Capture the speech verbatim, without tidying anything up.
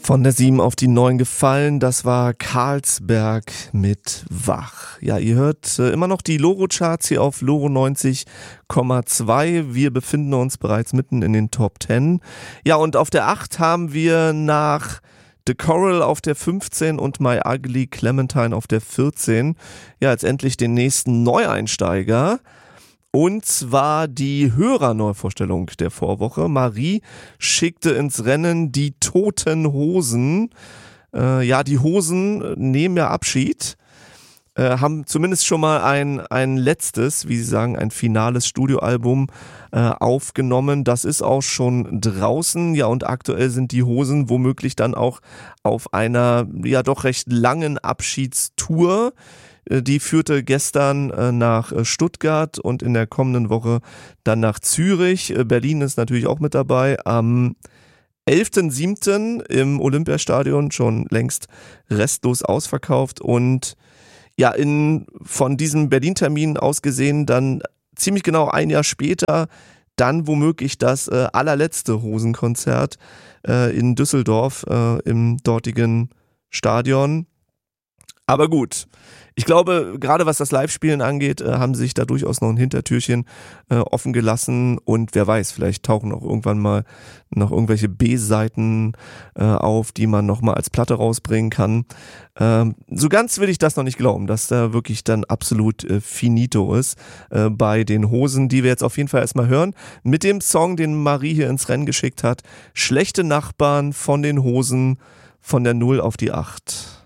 Von der sieben auf die neun gefallen, das war Carlsberg mit Wach. Ja, ihr hört äh, immer noch die Loro-Charts hier auf Loro neunzig Komma zwei. Wir befinden uns bereits mitten in den Top zehn. Ja, und auf der acht haben wir nach The Coral auf der fünfzehn und My Ugly Clementine auf der vierzehn. Ja, jetzt endlich den nächsten Neueinsteiger. Und zwar die Hörerneuvorstellung der Vorwoche. Marie schickte ins Rennen die Toten Hosen. Äh, ja, die Hosen nehmen ja Abschied. Äh, haben zumindest schon mal ein, ein letztes, wie sie sagen, ein finales Studioalbum äh, aufgenommen. Das ist auch schon draußen. Ja, und aktuell sind die Hosen womöglich dann auch auf einer ja doch recht langen Abschiedstour. Die führte gestern nach Stuttgart und in der kommenden Woche dann nach Zürich. Berlin ist natürlich auch mit dabei. Am elften siebten im Olympiastadion schon längst restlos ausverkauft. Und ja, in, von diesem Berlin-Termin aus gesehen dann ziemlich genau ein Jahr später dann womöglich das äh, allerletzte Hosenkonzert äh, in Düsseldorf äh, im dortigen Stadion. Aber gut, ich glaube, gerade was das Live-Spielen angeht, äh, haben sie sich da durchaus noch ein Hintertürchen äh, offen gelassen und wer weiß, vielleicht tauchen auch irgendwann mal noch irgendwelche B-Seiten äh, auf, die man nochmal als Platte rausbringen kann. Ähm, so ganz will ich das noch nicht glauben, dass da wirklich dann absolut äh, finito ist äh, bei den Hosen, die wir jetzt auf jeden Fall erstmal hören. Mit dem Song, den Marie hier ins Rennen geschickt hat, Schlechte Nachbarn von den Hosen von der null auf die acht.